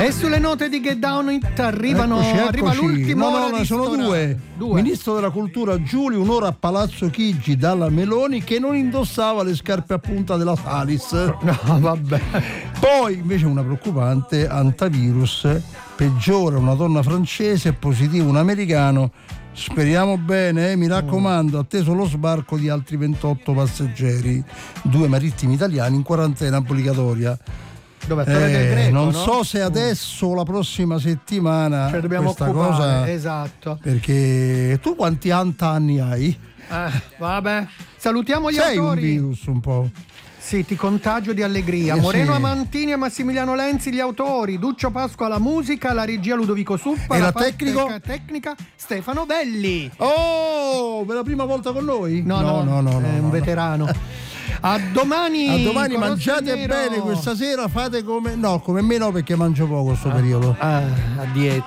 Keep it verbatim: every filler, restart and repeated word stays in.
E sulle note di Get Down It arrivano, eccoci, eccoci. arriva l'ultimo. No, no, no, sono due. due. Ministro della Cultura Giuli, un'ora a Palazzo Chigi dalla Meloni, che non indossava le scarpe a punta della Salis. No, vabbè. Poi invece una preoccupante, antivirus, peggiora una donna francese, positivo un americano. Speriamo bene, eh? Mi raccomando, atteso lo sbarco di altri ventotto passeggeri, due marittimi italiani in quarantena obbligatoria. Dove Torre del Greco, non no? so se adesso o la prossima settimana cioè, dobbiamo questa occupare, cosa, esatto. Perché tu quanti anni hai? Eh, vabbè, salutiamo gli Sei autori. un virus un po'. Sì, ti contagio di allegria. Eh, Moreno sì. Amantini e Massimiliano Lenzi gli autori, Duccio Pasqua la musica, la regia Ludovico Suppa, E la la parte tecnico? tecnica Stefano Belli. Oh, per la prima volta con noi? No, no, no, no, no, è un no. veterano. A domani. A domani, Colosso mangiate Nero. bene questa sera, fate come no, come me no, perché mangio poco questo periodo. Ah, a dieta.